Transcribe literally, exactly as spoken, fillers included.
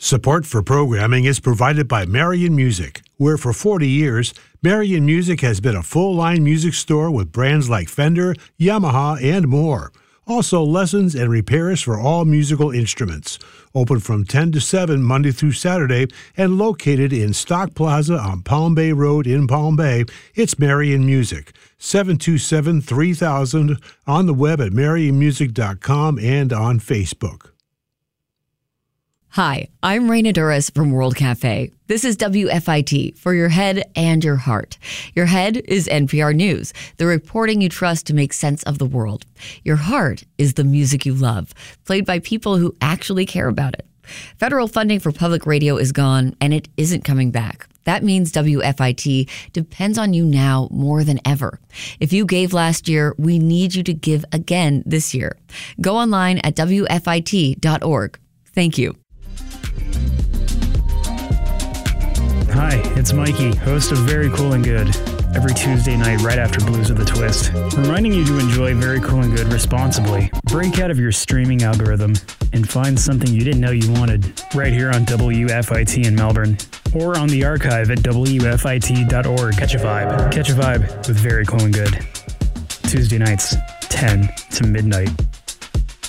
Support for programming is provided by Marion Music, where for forty years, Marion Music has been a full-line music store with brands like Fender, Yamaha, and more. Also, lessons and repairs for all musical instruments. Open from ten to seven Monday through Saturday and located in Stock Plaza on Palm Bay Road in Palm Bay. It's Marion Music, seven two seven, three thousand, on the web at marion music dot com and on Facebook. Hi, I'm Raina Duras from World Cafe. This is W F I T for your head and your heart. Your head is N P R News, the reporting you trust to make sense of the world. Your heart is the music you love, played by people who actually care about it. Federal funding for public radio is gone, and it isn't coming back. That means W F I T depends on you now more than ever. If you gave last year, we need you to give again this year. Go online at W F I T dot org. Thank you. Hi, it's Mikey, host of Very Cool and Good, every Tuesday night right after Blues with a Twist, reminding you to enjoy Very Cool and Good responsibly. Break out of your streaming algorithm and find something you didn't know you wanted right here on W F I T in Melbourne or on the archive at W F I T dot org. Catch a vibe. Catch a vibe with Very Cool and Good. Tuesday nights, ten to midnight.